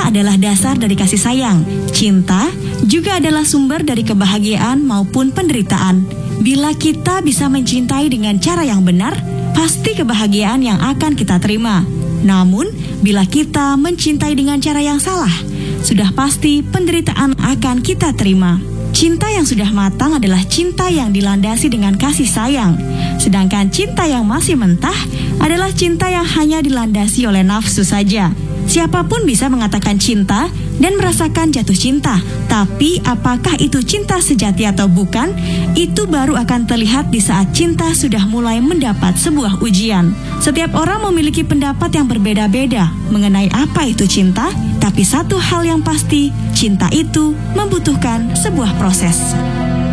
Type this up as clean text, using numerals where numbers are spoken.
adalah dasar dari kasih sayang. Cinta juga adalah sumber dari kebahagiaan maupun penderitaan. Bila kita bisa mencintai dengan cara yang benar, pasti kebahagiaan yang akan kita terima. Namun, bila kita mencintai dengan cara yang salah, sudah pasti penderitaan akan kita terima. Cinta yang sudah matang adalah cinta yang dilandasi dengan kasih sayang. Sedangkan cinta yang masih mentah adalah cinta yang hanya dilandasi oleh nafsu saja. Siapapun bisa mengatakan cinta dan merasakan jatuh cinta. Tapi apakah itu cinta sejati atau bukan? Itu baru akan terlihat di saat cinta sudah mulai mendapat sebuah ujian. Setiap orang memiliki pendapat yang berbeda-beda mengenai apa itu cinta. Tapi satu hal yang pasti, cinta itu membutuhkan sebuah proses.